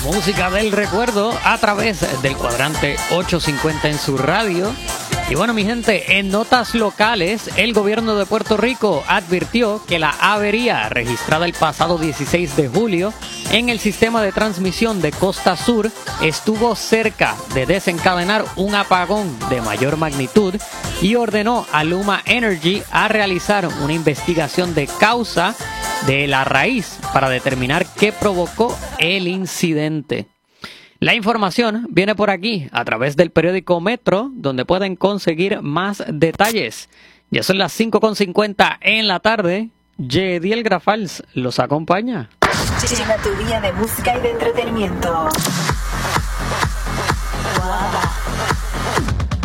Música del recuerdo a través del cuadrante 850 en su radio. Y bueno, mi gente, en notas locales, el gobierno de Puerto Rico advirtió que la avería registrada el pasado 16 de julio en el sistema de transmisión de Costa Sur estuvo cerca de desencadenar un apagón de mayor magnitud y ordenó a Luma Energy a realizar una investigación de causa de la raíz para determinar qué provocó el incidente. La información viene por aquí, a través del periódico Metro, donde pueden conseguir más detalles. Ya son las 5:50 en la tarde. Yediel Grafals los acompaña. Llena tu día de música y de entretenimiento. Wow.